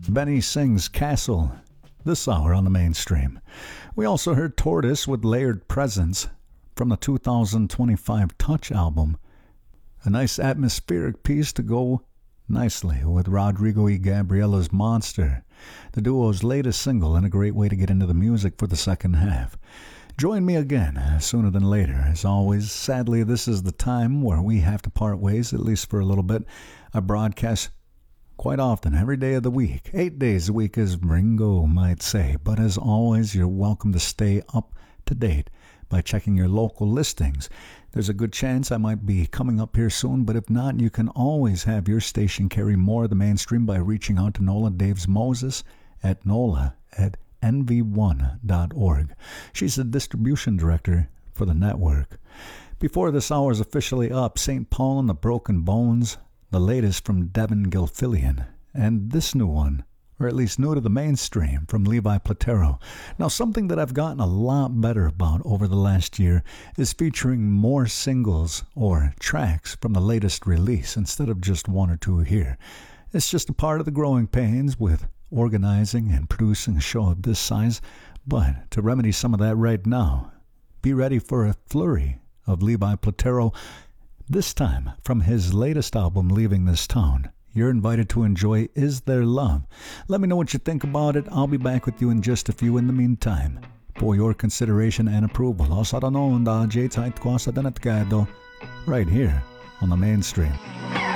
Benny sings Castle this hour on the mainstream. We also heard Tortoise with Layered Presence from the 2025 Touch album. A nice atmospheric piece to go nicely with Rodrigo y Gabriella's Monster, the duo's latest single, and a great way to get into the music for the second half. Join me again sooner than later. As always, sadly, this is the time where we have to part ways, at least for a little bit. I broadcast quite often, every day of the week, 8 days a week, as Ringo might say. But as always, you're welcome to stay up to date by checking your local listings. There's a good chance I might be coming up here soon, but if not, you can always have your station carry more of the mainstream by reaching out to Nola Daves Moses at nola@nv1.org. She's the distribution director for the network. Before this hour is officially up, St. Paul and the Broken Bones, the latest from Devin Gilfillian, and this new one, or at least new to the mainstream, from Levi Platero. Now, something that I've gotten a lot better about over the last year is featuring more singles or tracks from the latest release instead of just one or two here. It's just a part of the growing pains with organizing and producing a show of this size, but to remedy some of that right now, be ready for a flurry of Levi Platero, this time from his latest album, Leaving This Town. You're invited to enjoy Is There Love? Let me know what you think about it. I'll be back with you in just a few. In the meantime, for your consideration and approval, right here on the mainstream.